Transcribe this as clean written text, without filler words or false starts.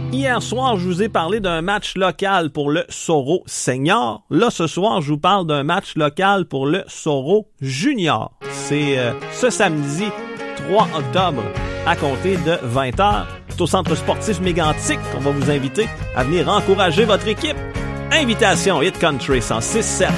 Hier soir, je vous ai parlé d'un match local pour le Soro Senior. Là, ce soir, je vous parle d'un match local pour le Soro Junior. C'est ce samedi 3 octobre à compter de 20h. C'est au Centre sportif Mégantic qu'on va vous inviter à venir encourager votre équipe. Invitation Hit Country 106.7.